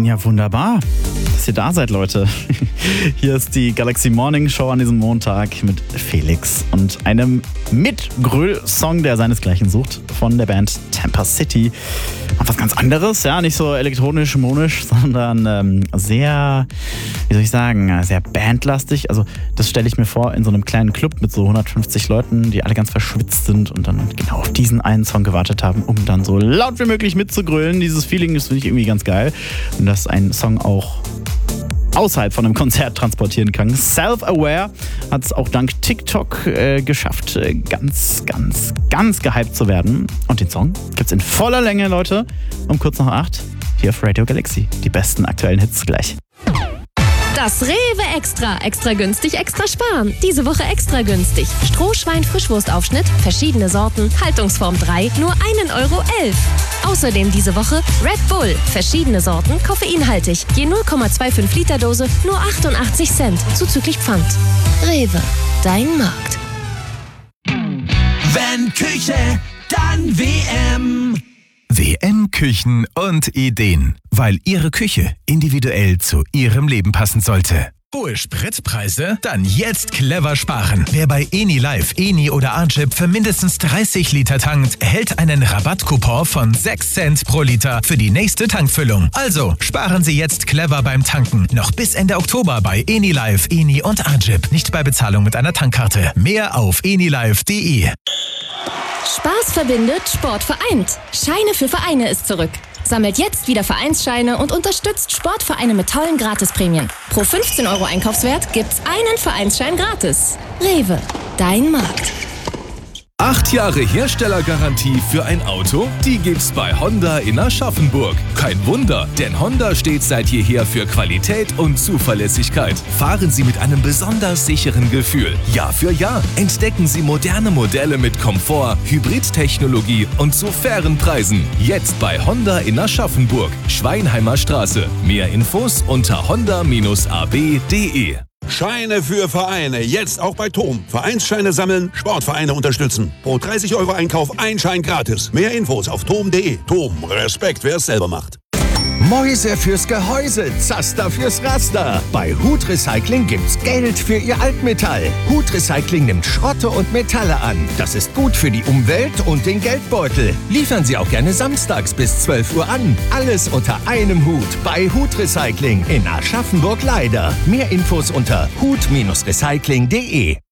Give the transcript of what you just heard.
Ja, wunderbar, dass ihr da seid, Leute. Hier ist die Galaxy Morning Show an diesem Montag mit Felix und einem Mitgröl-Song, der seinesgleichen sucht, von der Band Tampa City. Und was ganz anderes, ja, nicht so elektronisch, monisch, sondern sehr, wie soll ich sagen, sehr bandlastig. Also das stelle ich mir vor in so einem kleinen Club mit so 150 Leuten, die alle ganz verschwitzt sind und dann genau auf diesen einen Song gewartet haben, um dann so laut wie möglich mitzugrölen. Dieses Feeling ist, finde ich, irgendwie ganz geil. Und dass ein Song auch außerhalb von einem Konzert transportieren kann. Self-Aware hat es auch dank TikTok geschafft, ganz gehypt zu werden. Und den Song gibt's in voller Länge, Leute, um kurz nach 8 hier auf Radio Galaxy. Die besten aktuellen Hits gleich. Das Rewe Extra. Extra günstig, extra sparen. Diese Woche extra günstig. Strohschwein-Frischwurstaufschnitt, verschiedene Sorten, Haltungsform 3, nur 1,11 Euro. Außerdem diese Woche Red Bull, verschiedene Sorten, koffeinhaltig. Je 0,25 Liter Dose, nur 88 Cent, zuzüglich Pfand. Rewe, dein Markt. Wenn Küche, dann WM. WM Küchen und Ideen, weil Ihre Küche individuell zu Ihrem Leben passen sollte. Hohe Spritpreise? Dann jetzt clever sparen. Wer bei EniLive, Eni oder Archip für mindestens 30 Liter tankt, erhält einen Rabattcoupon von 6 Cent pro Liter für die nächste Tankfüllung. Also sparen Sie jetzt clever beim Tanken. Noch bis Ende Oktober bei EniLive, Eni und Archip. Nicht bei Bezahlung mit einer Tankkarte. Mehr auf enilive.de. Spaß verbindet, Sport vereint. Scheine für Vereine ist zurück. Sammelt jetzt wieder Vereinsscheine und unterstützt Sportvereine mit tollen Gratisprämien. Pro 15 Euro Einkaufswert gibt's einen Vereinsschein gratis. Rewe, dein Markt. 8 Jahre Herstellergarantie für ein Auto? Die gibt's bei Honda in Aschaffenburg. Kein Wunder, denn Honda steht seit jeher für Qualität und Zuverlässigkeit. Fahren Sie mit einem besonders sicheren Gefühl. Jahr für Jahr entdecken Sie moderne Modelle mit Komfort, Hybridtechnologie und zu fairen Preisen. Jetzt bei Honda in Aschaffenburg, Schweinheimer Straße. Mehr Infos unter honda-ab.de. Scheine für Vereine, jetzt auch bei TOM. Vereinsscheine sammeln, Sportvereine unterstützen. Pro 30 Euro Einkauf ein Schein gratis. Mehr Infos auf tom.de. TOM, Respekt, wer es selber macht. Mäuse fürs Gehäuse, Zaster fürs Raster. Bei Hut Recycling gibt's Geld für Ihr Altmetall. Hut Recycling nimmt Schrotte und Metalle an. Das ist gut für die Umwelt und den Geldbeutel. Liefern Sie auch gerne samstags bis 12 Uhr an. Alles unter einem Hut bei Hut Recycling in Aschaffenburg-Leider. Mehr Infos unter hut-recycling.de.